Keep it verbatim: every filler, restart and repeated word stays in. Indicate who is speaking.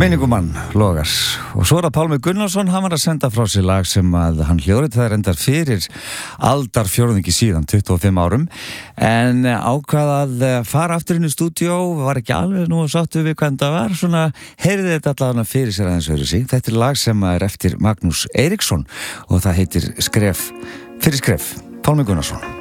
Speaker 1: Minningumann logar og svo er það Pálmi Gunnarsson, hann var að senda frá sér lag sem að hann hljóðritaði reyndar fyrir aldarfjórðungi síðan, tuttugu og fimm árum, en ákvað að fara aftur inn í stúdíó, var ekki alveg nú sáttu við hvernig það var, svona heyrði þetta allavega fyrir sér aðeins öðru sig. Þetta er lag sem er eftir Magnús Eiríksson og það heitir Skref fyrir skref. Pálmi Gunnarsson.